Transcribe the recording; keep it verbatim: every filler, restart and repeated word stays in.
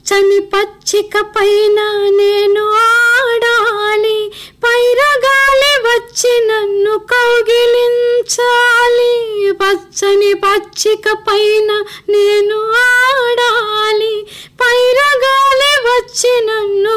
పచ్చని పచ్చిక పైన నేను ఆడాలి, పైరగాలి వచ్చి నన్ను కౌగిలించాలి. పచ్చని పచ్చిక పైన నేను